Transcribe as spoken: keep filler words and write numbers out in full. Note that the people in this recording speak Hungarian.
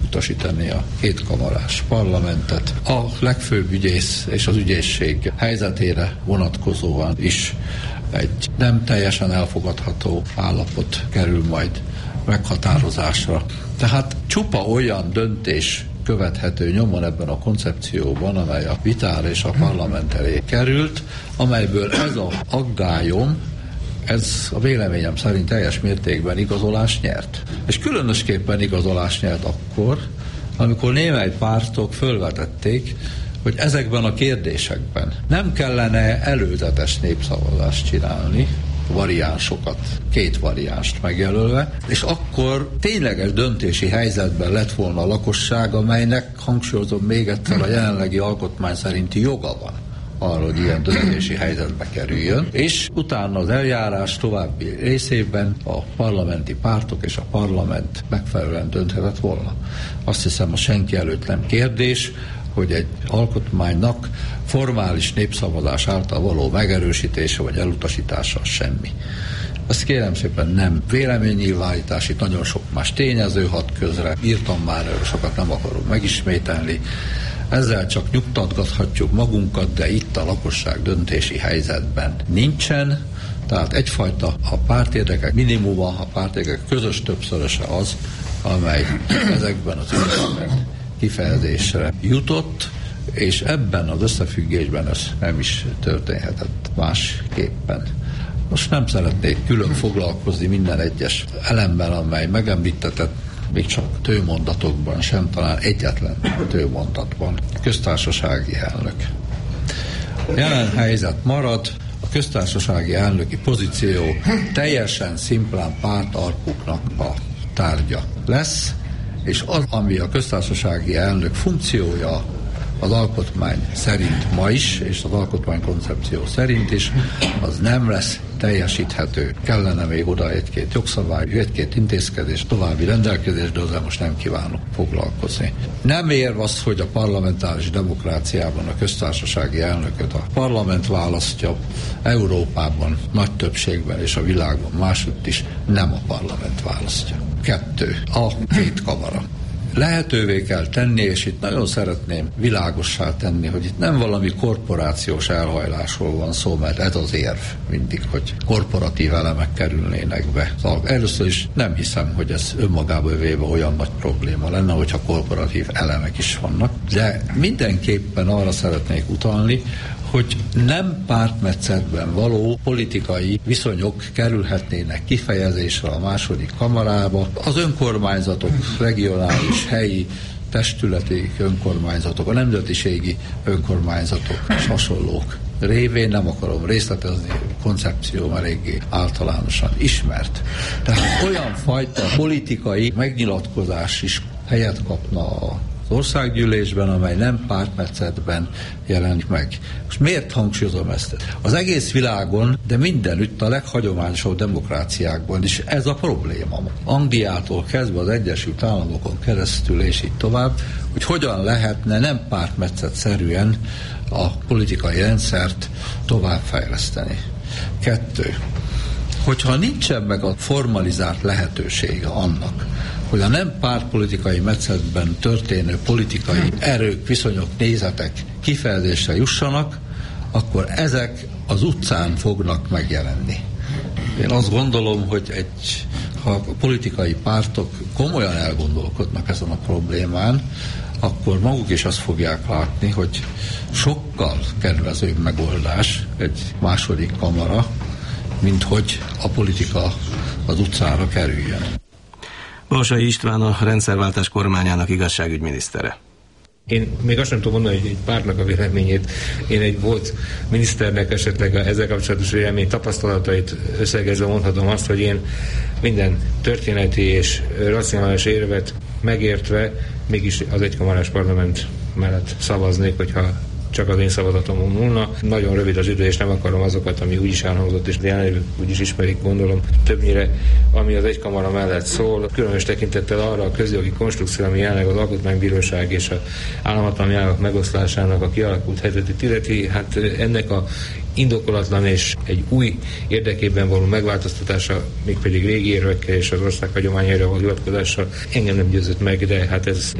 elutasítani a kétkamarás parlamentet. A legfőbb ügyész és az ügyészség helyzetére vonatkozóan is egy nem teljesen elfogadható állapot kerül majd meghatározásra. Tehát csupa olyan döntés követhető nyomon ebben a koncepcióban, amely a vitára és a parlament elé került, amelyből ez az aggályom, ez a véleményem szerint teljes mértékben igazolást nyert. És különösképpen igazolást nyert akkor, amikor némely pártok fölvetették, hogy ezekben a kérdésekben nem kellene előzetes népszavazást csinálni, variánsokat, két variánst megjelölve, és akkor tényleges döntési helyzetben lett volna a lakosság, amelynek, hangsúlyozom még egyszer, a jelenlegi alkotmány szerinti joga van arra, hogy ilyen döntési helyzetbe kerüljön, és utána az eljárás további részében a parlamenti pártok és a parlament megfelelően dönthetett volna. Azt hiszem, a senki előtt nem kérdés, hogy egy alkotmánynak formális népszavazás által való megerősítése vagy elutasítása semmi. Ezt kérem szépen nem véleménynyilvánítás, itt nagyon sok más tényező hat közre, írtam már erről, sokat nem akarom megismételni. Ezzel csak nyugtatgathatjuk magunkat, de itt a lakosság döntési helyzetben nincsen. Tehát egyfajta a pártérdekek minimuma, a pártérdekek közös többszöröse az, amely ezekben az ügyekben kifejezésre jutott, és ebben az összefüggésben ez nem is történhetett másképpen. Most nem szeretnék külön foglalkozni minden egyes elemmel, amely megemlítetett, még csak tőmondatokban sem, talán egyetlen tőmondatban. Köztársasági elnök. A jelen helyzet marad, a köztársasági elnöki pozíció teljesen szimplán pártalkuknak a tárgya lesz, és az, ami a köztársasági elnök funkciója az alkotmány szerint ma is, és az alkotmánykoncepció szerint is, az nem lesz teljesíthető. Kellene még oda egy-két jogszabály, egy-két intézkedés, további rendelkezés, de ezzel most nem kívánok foglalkozni. Nem ér az, hogy a parlamentáris demokráciában a köztársasági elnököt a parlament választja, Európában nagy többségben és a világban másutt is nem a parlament választja. Kettő. A két kamara. Lehetővé kell tenni, és itt nagyon szeretném világossá tenni, hogy itt nem valami korporációs elhajlásról van szó, mert ez az érv mindig, hogy korporatív elemek kerülnének be. Először is nem hiszem, hogy ez önmagában véve olyan nagy probléma lenne, hogyha korporatív elemek is vannak, de mindenképpen arra szeretnék utalni, hogy nem pártmetszetben való politikai viszonyok kerülhetnének kifejezésre a második kamarába. Az önkormányzatok, regionális, helyi, testületi önkormányzatok, a nemzetiségi önkormányzatok és hasonlók révén, nem akarom részletezni, koncepció eléggé általánosan ismert. Tehát olyan fajta politikai megnyilatkozás is helyet kapna a országgyűlésben, amely nem pártmetszetben jelenik meg. Most miért hangsúlyozom ezt? Az egész világon, de mindenütt a leghagyományosabb demokráciákban is ez a probléma. Angliától kezdve az Egyesült Államokon keresztül és így tovább, hogy hogyan lehetne nem pártmetszetszerűen a politikai rendszert továbbfejleszteni. Kettő. Hogyha nincsen meg a formalizált lehetősége annak, hogy a nem pártpolitikai metszetben történő politikai erők, viszonyok, nézetek kifejezésre jussanak, akkor ezek az utcán fognak megjelenni. Én azt gondolom, hogy egy, ha a politikai pártok komolyan elgondolkodnak ezen a problémán, akkor maguk is azt fogják látni, hogy sokkal kedvezőbb megoldás egy második kamara, mint hogy a politika az utcára kerüljön. Borsai István, a rendszerváltás kormányának igazságügyminisztere. Én még azt nem tudom mondani, hogy egy pártnak a véleményét, én egy volt miniszternek esetleg ezzel kapcsolatos vélemény tapasztalatait összegezve mondhatom azt, hogy én minden történeti és racionális érvet megértve mégis az egykamarás parlament mellett szavaznék, hogyha csak az én szavazatomon múlna. Nagyon rövid az idő, és nem akarom azokat, ami úgyis elhangzott, és jelenleg úgyis ismerik, gondolom, többnyire, ami az egykamara mellett szól. Különös tekintettel arra a közjogi konstrukció, ami jelenleg az Alkotmánybíróság és az államhatalmi ágak megoszlásának a kialakult helyzetét illeti, hát ennek a indokolatlan és egy új érdekében való megváltoztatása, mégpedig régi érvekkel és az ország hagyományaira való hivatkozással engem nem győzött meg, de hát ez